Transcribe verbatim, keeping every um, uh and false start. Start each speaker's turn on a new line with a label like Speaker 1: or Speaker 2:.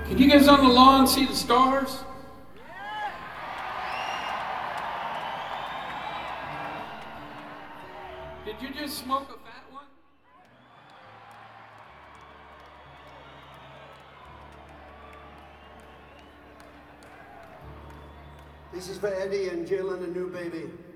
Speaker 1: Can you guys on the lawn see the stars? Did you just smoke a fat one?
Speaker 2: This is for Eddie and Jill and a new baby.